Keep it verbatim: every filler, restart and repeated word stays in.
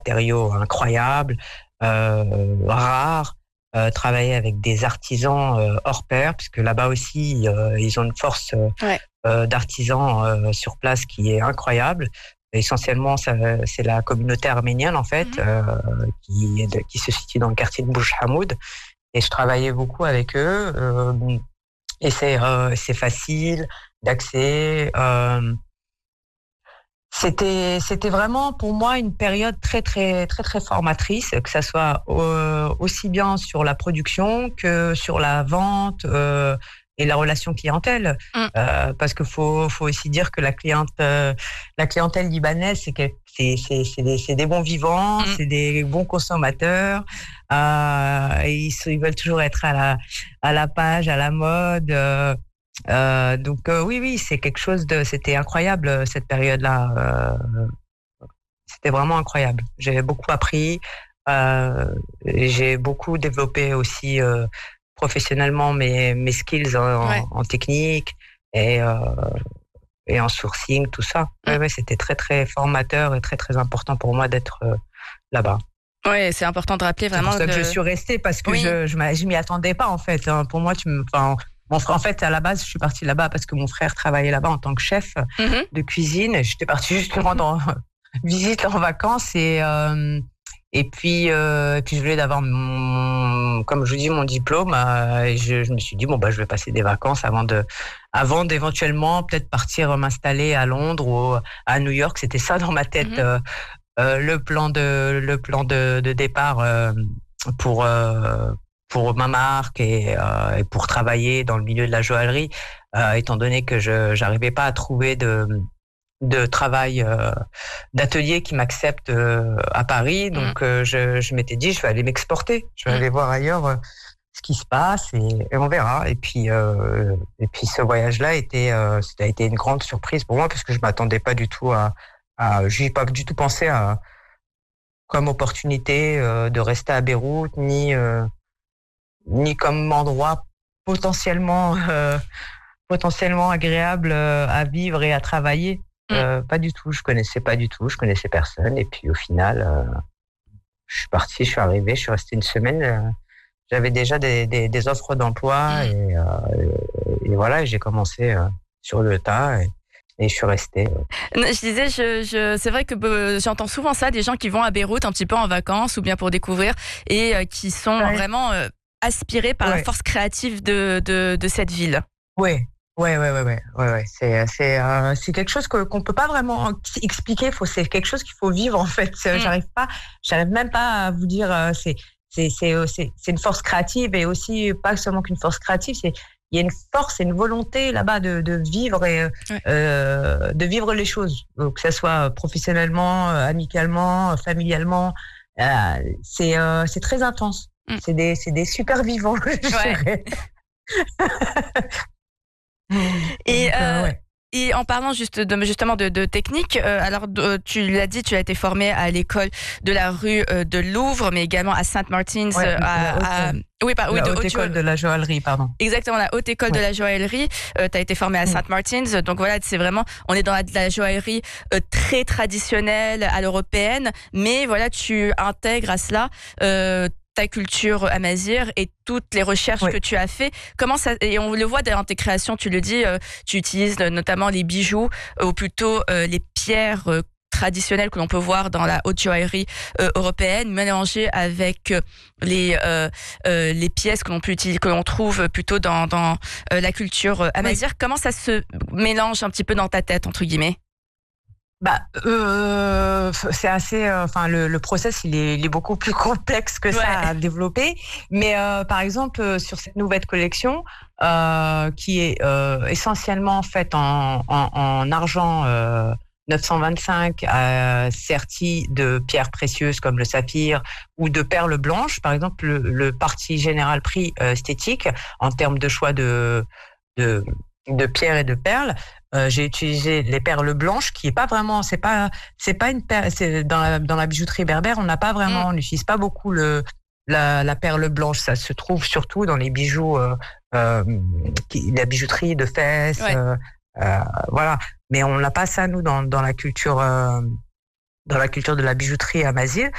matériaux incroyables, euh, rares, euh, travailler avec des artisans euh, hors pair, puisque là-bas aussi, euh, ils ont une force euh, Ouais. euh, d'artisans euh, sur place qui est incroyable. Essentiellement, ça, c'est la communauté arménienne, en fait, Mhm. euh, qui, qui se situe dans le quartier de Bouch Hamoud. Et je travaillais beaucoup avec eux. Euh, et c'est, euh, c'est facile d'accès. Euh, C'était, c'était vraiment pour moi une période très, très, très, très formatrice, que ça soit euh, aussi bien sur la production que sur la vente euh, et la relation clientèle. Mm. Euh, parce qu'il faut, faut aussi dire que la cliente, euh, la clientèle libanaise, c'est, que, c'est, c'est, c'est, des, c'est des bons vivants, Mm. c'est des bons consommateurs. Euh, et ils, ils veulent toujours être à la, à la page, à la mode. Euh, euh, donc euh, oui, oui, c'est quelque chose de, c'était incroyable euh, cette période-là. Euh, c'était vraiment incroyable. J'ai beaucoup appris, euh, j'ai beaucoup développé aussi euh, professionnellement mes mes skills en, Ouais. en technique et euh, et en sourcing, tout ça. Ouais, Mm. ouais, c'était très très formateur et très très important pour moi d'être euh, là-bas. Ouais, c'est important de rappeler C'est pour vraiment ça que je le. suis restée parce que Oui. je je, m'a- je m'y attendais pas en fait. Hein. Pour moi, tu me, enfin, mon frère, en fait, à la base, je suis partie là-bas parce que mon frère travaillait là-bas en tant que chef Mhm. de cuisine. J'étais partie juste le rendre en visite en vacances et euh, et puis euh, et puis je voulais d'avoir mon, comme je vous dis, mon diplôme. Euh, et je, je me suis dit bon bah je vais passer des vacances avant de avant d'éventuellement peut-être partir m'installer à Londres ou à New York. C'était ça dans ma tête. Mhm. Euh, euh, le plan de le plan de, de départ euh, pour euh, pour ma marque et, euh, et pour travailler dans le milieu de la joaillerie, euh, étant donné que je j'arrivais pas à trouver de de travail euh, d'atelier qui m'accepte euh, à Paris, Mm. donc euh, je je m'étais dit je vais aller m'exporter, je vais Mm. aller voir ailleurs euh, ce qui se passe et, et on verra. Et puis euh, et puis ce voyage-là était euh, ça a été une grande surprise pour moi parce que je m'attendais pas du tout à à j'y ai pas du tout pensé à comme opportunité euh, de rester à Beyrouth, ni euh, ni comme endroit potentiellement euh, potentiellement agréable euh, à vivre et à travailler. Mm. Euh, pas du tout, je connaissais pas du tout, je connaissais personne. Et puis au final, euh, je suis parti, je suis arrivé, je suis resté une semaine. Euh, j'avais déjà des, des, des offres d'emploi Mm. et, euh, et voilà, j'ai commencé euh, sur le tas et, et je suis resté. Non, je disais, je, je, c'est vrai que euh, j'entends souvent ça, des gens qui vont à Beyrouth un petit peu en vacances ou bien pour découvrir et euh, qui sont Ouais. vraiment euh, aspirés par la Ouais. force créative de, de, de cette ville. Ouais. Ouais, ouais, ouais, ouais, ouais, ouais. C'est, c'est, euh, c'est quelque chose que, qu'on peut pas vraiment expliquer. Faut, c'est quelque chose qu'il faut vivre, en fait. Mm. J'arrive pas, j'arrive même pas à vous dire, euh, c'est, c'est, c'est, euh, c'est, c'est une force créative et aussi pas seulement qu'une force créative, c'est, il y a une force et une volonté là-bas de, de vivre et, Ouais. euh, de vivre les choses. Donc, que ça soit professionnellement, euh, amicalement, euh, familialement, euh, c'est, euh, c'est très intense. Mm. C'est des, c'est des super vivants, je Ouais. dirais. Et, Donc, euh, euh, ouais. et en parlant juste de, justement de, de technique, euh, alors de, tu l'as dit, tu as été formé à l'école de la rue euh, de Louvre, mais également à Saint Martin's. Ouais, euh, la haute, à, à, oui, par, oui, la de haute haute école jo- de la joaillerie, pardon. Exactement, la haute école Ouais. de la joaillerie. Euh, tu as été formé à Mm. Saint Martin's. Donc voilà, c'est vraiment, on est dans la, de la joaillerie euh, très traditionnelle à l'européenne, mais voilà, tu intègres à cela euh, ta culture amazigh et toutes les recherches Oui. que tu as fait. Comment ça, et on le voit dans tes créations, tu le dis, euh, tu utilises euh, notamment les bijoux, euh, ou plutôt euh, les pierres euh, traditionnelles que l'on peut voir dans la haute joaillerie euh, européenne, mélangées avec euh, les euh, euh, les pièces que l'on peut utiliser, que l'on trouve plutôt dans dans euh, la culture euh, amazigh. Oui. Comment ça se mélange un petit peu dans ta tête, entre guillemets? Bah, euh, c'est assez. Enfin, euh, le, le process, il est, il est beaucoup plus complexe que Ouais. ça à développer. Mais euh, par exemple, euh, sur cette nouvelle collection, euh, qui est euh, essentiellement faite en, en, en argent euh, neuf cent vingt-cinq, euh, serti de pierres précieuses comme le saphir ou de perles blanches, par exemple, le, le parti général prix euh, esthétique en termes de choix de de de pierres et de perles. Euh, j'ai utilisé les perles blanches, qui est pas vraiment, c'est pas, c'est pas une perle. C'est dans la dans la bijouterie berbère, on n'a pas vraiment, mm. on n'utilise pas beaucoup le la, la perle blanche. Ça se trouve surtout dans les bijoux, euh, euh, qui, la bijouterie de Fès, ouais. euh, euh, voilà. Mais on n'a pas ça nous dans dans la culture. Euh, dans la culture de la bijouterie amazigh.